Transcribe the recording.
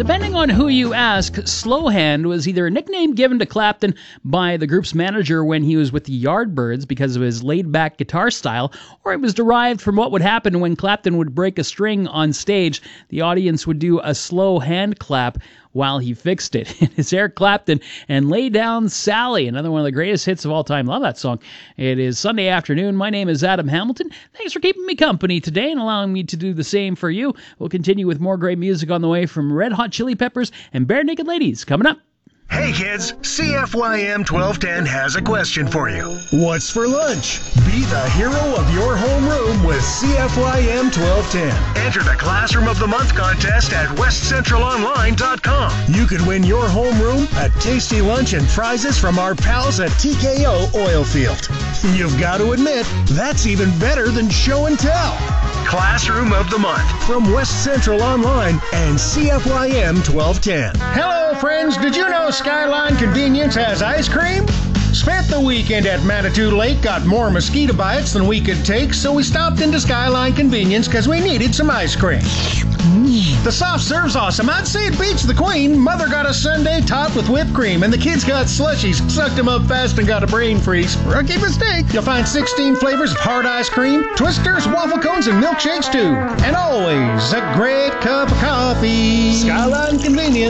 Depending on who you ask, Slowhand was either a nickname given to Clapton by the group's manager when he was with the Yardbirds because of his laid-back guitar style, or it was derived from what would happen when Clapton would break a string on stage. The audience would do a slow hand clap while he fixed it. It's Eric Clapton and Lay Down Sally, another one of the greatest hits of all time. Love that song. It is Sunday afternoon. My name is Adam Hamilton. Thanks for keeping me company today and allowing me to do the same for you. We'll continue with more great music on the way from Red Hot Chili Peppers and Bare Naked Ladies coming up. Hey kids, CFYM 1210 has a question for you. What's for lunch? Be the hero of your homeroom with CFYM 1210. Enter the Classroom of the Month contest at westcentralonline.com. You could win your homeroom a tasty lunch and prizes from our pals at TKO Oilfield. You've got to admit, that's even better than show and tell. Classroom of the Month from West Central Online and CFYM 1210. Hello, friends. Did you know Skyline Convenience has ice cream? Spent the weekend at Manitou Lake, got more mosquito bites than we could take, so we stopped into Skyline Convenience because we needed some ice cream. The soft serve's awesome. I'd say it beats the Queen. Mother got a sundae topped with whipped cream, and the kids got slushies, sucked them up fast, and got a brain freeze. Rookie mistake. You'll find 16 flavors of hard ice cream, twisters, waffle cones, and milkshakes too. And always a great cup of coffee. Skyline Convenience.